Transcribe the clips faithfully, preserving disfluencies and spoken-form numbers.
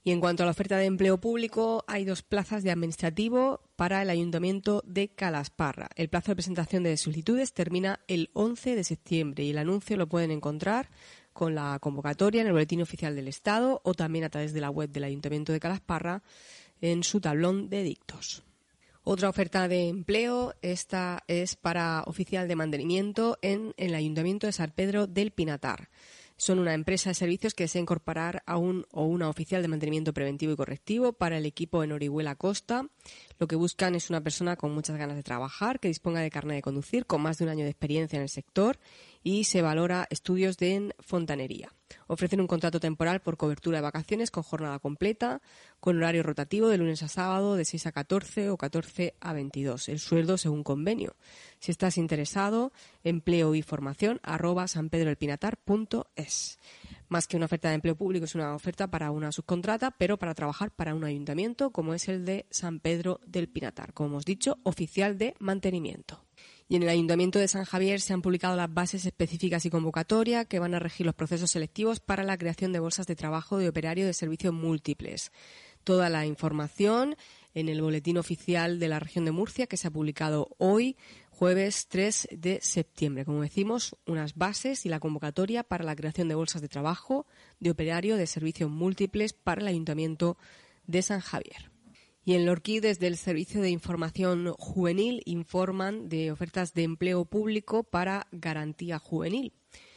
Y en cuanto a la oferta de empleo público, hay dos plazas de administrativo para el Ayuntamiento de Calasparra. El plazo de presentación de solicitudes termina el once de septiembre y el anuncio lo pueden encontrar con la convocatoria en el Boletín Oficial del Estado o también a través de la web del Ayuntamiento de Calasparra en su tablón de dictos. Otra oferta de empleo, esta es para oficial de mantenimiento en el Ayuntamiento de San Pedro del Pinatar. Son una empresa de servicios que desea incorporar a un o una oficial de mantenimiento preventivo y correctivo para el equipo en Orihuela Costa. Lo que buscan es una persona con muchas ganas de trabajar, que disponga de carnet de conducir, con más de un año de experiencia en el sector y se valora estudios de en fontanería. Ofrecen un contrato temporal por cobertura de vacaciones con jornada completa, con horario rotativo de lunes a sábado de seis a catorce o catorce a veintidós. El sueldo según convenio. Si estás interesado, empleo y formación arroba sanpedroelpinatar punto es. Más que una oferta de empleo público, es una oferta para una subcontrata, pero para trabajar para un ayuntamiento como es el de San Pedro del Pinatar. Como hemos dicho, oficial de mantenimiento. Y en el Ayuntamiento de San Javier se han publicado las bases específicas y convocatoria que van a regir los procesos selectivos para la creación de bolsas de trabajo de operario de servicios múltiples. Toda la información en el Boletín Oficial de la Región de Murcia, que se ha publicado hoy, jueves tres de septiembre. Como decimos, unas bases y la convocatoria para la creación de bolsas de trabajo de operario de servicios múltiples para el Ayuntamiento de San Javier. Y en Lorquí, desde el Servicio de Información Juvenil, informan de ofertas de empleo público para garantía juvenil.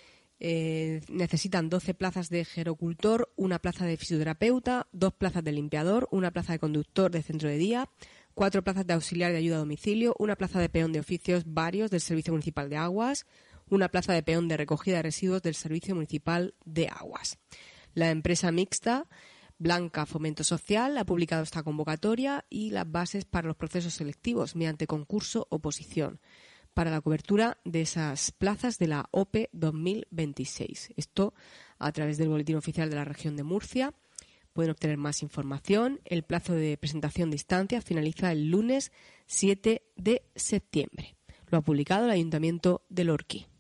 Eh, necesitan doce plazas de gerocultor, una plaza de fisioterapeuta, dos plazas de limpiador, una plaza de conductor de centro de día, cuatro plazas de auxiliar de ayuda a domicilio, una plaza de peón de oficios varios del Servicio Municipal de Aguas, una plaza de peón de recogida de residuos del Servicio Municipal de Aguas. La empresa mixta Blanca Fomento Social ha publicado esta convocatoria y las bases para los procesos selectivos mediante concurso oposición para la cobertura de esas plazas de la O P E dos mil veintiséis. Esto a través del Boletín Oficial de la Región de Murcia. Pueden obtener más información. El plazo de presentación de instancias finaliza el lunes siete de septiembre. Lo ha publicado el Ayuntamiento de Lorquí.